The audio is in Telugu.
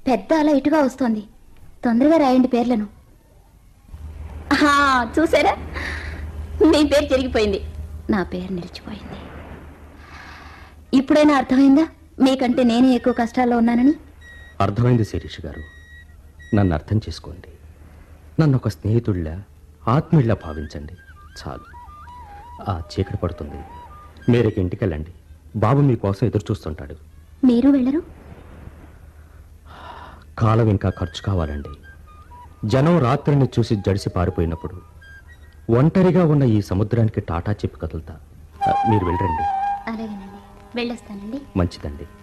పెద్ద అలా ఇటుగా వస్తోంది. తొందరగా రాయండి పేర్లను. చూసారా, మీ పేరు జరిగిపోయింది, నా పేరు నిలిచిపోయింది. ఇప్పుడైనా అర్థమైందా మీకంటే నేనే ఎక్కువ కష్టాల్లో ఉన్నానని? అర్థమైంది శిరీష గారు. నన్ను అర్థం చేసుకోండి. నన్ను ఒక స్నేహితుడిలా, ఆత్మీయుడిలా భావించండి చాలు. ఆ చీకటి పడుతుంది, మీరేకి ఇంటికి వెళ్ళండి. బాబు మీకోసం ఎదురు చూస్తుంటాడు. మీరు వెళ్ళరు? కాలం ఇంకా ఖర్చు కావాలండి. జనం రాత్రిని చూసి జడిసి పారిపోయినప్పుడు ఒంటరిగా ఉన్న ఈ సముద్రానికి టాటా చెప్పి కదులుతా. మీరు వెళ్ళండి. అలాగేనండి, వెళ్ళొస్తానండి. మంచిదండి.